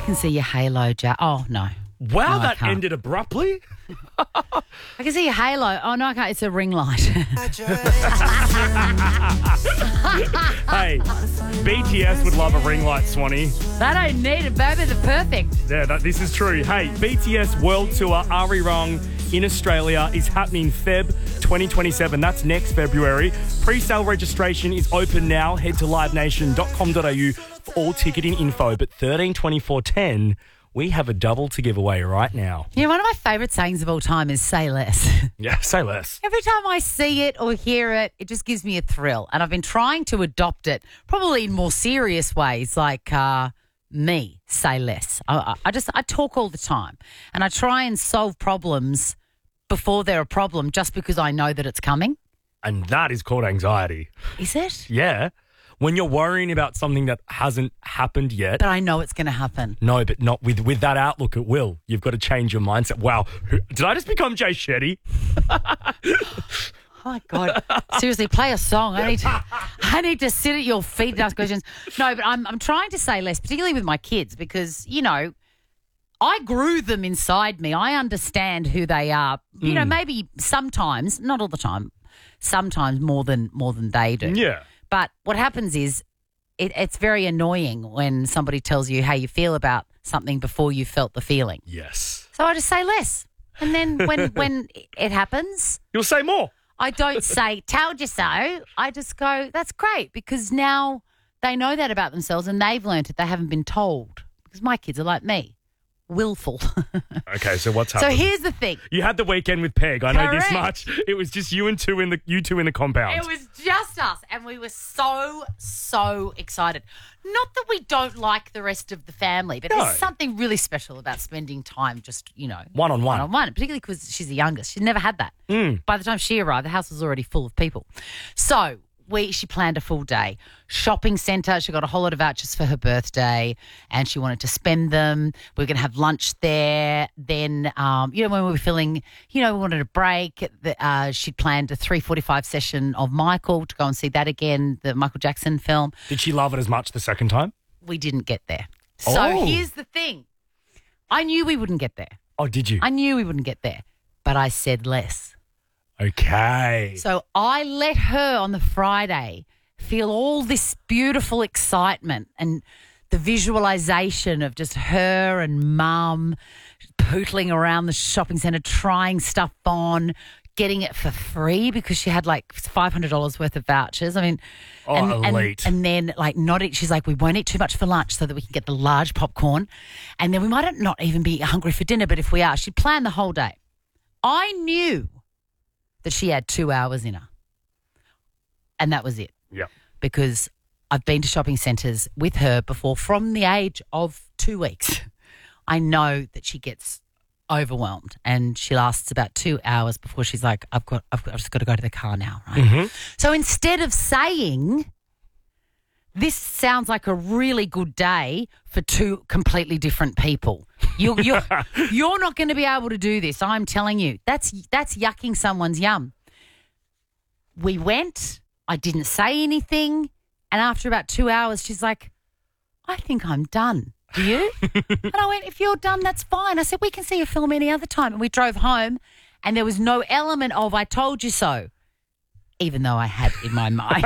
can see your halo, Jack. Oh, no. Wow, No, I that can't. ended abruptly. I can see your halo. Oh, no, I can't. It's a ring light. Hey, BTS would love a ring light, Swanee. They don't need it, baby. They're perfect. Yeah, this is true. Hey, BTS World Tour Ari Rong in Australia is happening Feb 2027. That's next February. Pre-sale registration is open now. Head to livenation.com.au for all ticketing info. But 132410, we have a double to give away right now. Yeah, one of my favourite sayings of all time is say less. Yeah, say less. Every time I see it or hear it, it just gives me a thrill. And I've been trying to adopt it, probably in more serious ways, like me, say less. I talk all the time. And I try and solve problems before they're a problem just because I know that it's coming. And that is called anxiety. Is it? Yeah. When you're worrying about something that hasn't happened yet. But I know it's going to happen. No, but not with that outlook, it will. You've got to change your mindset. Wow. Did I just become Jay Shetty? Oh, my God. Seriously, play a song. I need to sit at your feet and ask questions. No, but I'm trying to say less, particularly with my kids, because, you know, I grew them inside me. I understand who they are. You know, maybe sometimes, not all the time, sometimes more than they do. Yeah. But what happens is it's very annoying when somebody tells you how you feel about something before you felt the feeling. Yes. So I just say less. And then when it happens, You'll say more. I don't say, told you so. I just go, that's great, because now they know that about themselves and they've learnt it. They haven't been told, because my kids are like me, willful. Okay, so what's happened? So here's the thing. You had the weekend with Peg. I know this Correct. much. It was just you two in the compound. It was just us, and we were so excited. Not that we don't like the rest of the family, but No. there's something really special about spending time just, you know, One-on-one. one-on-one, particularly because she's the youngest. She's never had that. By the time she arrived, the house was already full of people. So she planned a full day. Shopping centre, she got a whole lot of vouchers for her birthday and she wanted to spend them. We were going to have lunch there. Then, you know, when we were feeling, you know, we wanted a break, she'd planned a 3:45 session of Michael to go and see that again, the Michael Jackson film. Did she love it as much the second time? We didn't get there. So Oh. here's the thing. I knew we wouldn't get there. Oh, did you? I knew we wouldn't get there, but I said less. Okay. So I let her on the Friday feel all this beautiful excitement and the visualisation of just her and Mum pootling around the shopping centre, trying stuff on, getting it for free because she had like $500 worth of vouchers. I mean, elite. And then like not eat. She's like, we won't eat too much for lunch so that we can get the large popcorn, and then we might not even be hungry for dinner. But if we are, she planned the whole day. I knew that she had 2 hours in her. And that was it. Yeah. Because I've been to shopping centres with her before from the age of 2 weeks. I know that she gets overwhelmed and she lasts about 2 hours before she's like, I've just got to go to the car now, right? Mm-hmm. So instead of saying, this sounds like a really good day for two completely different people. You're not going to be able to do this. I'm telling you. That's yucking someone's yum. We went. I didn't say anything. And after about 2 hours, she's like, I think I'm done. Do you? And I went, if you're done, that's fine. I said, we can see a film any other time. And we drove home and there was no element of I told you so, even though I had in my mind.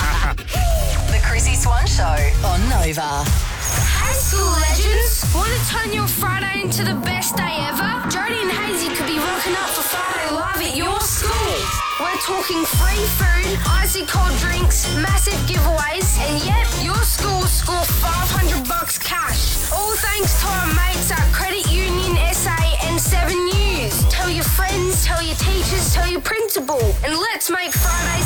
The Chrissy Swan Show on Nova. Hey, school legends! Want to turn your Friday into the best day ever? Jody and Hazy could be rocking up for Friday Live at your school. We're talking free food, icy cold drinks, massive giveaways, and yep, your school will score $500 cash. All thanks to our mates at Credit Union SA and 7 News. Tell your friends, tell your teachers, tell your principal, and let's make Fridays